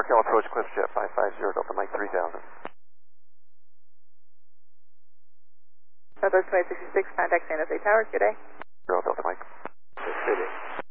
NorCal approach CliffJet 550 Delta Mike 3000. Southwest 2066, contact San Jose Tower, good day. Delta Mike. City.